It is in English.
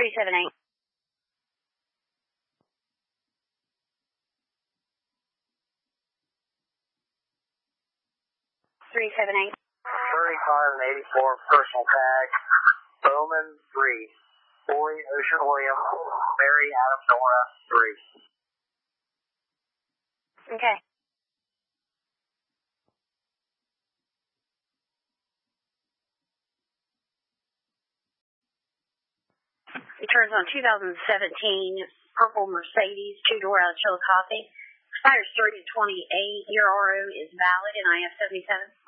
378. 378. 3584 personal tag. Bowman 3. Boy Ocean William. Mary Adam Nora 3. Okay. Returns on 2017 purple Mercedes, 2-door out of Chillicothe. Expires 3/28. Your RO is valid in IF 77.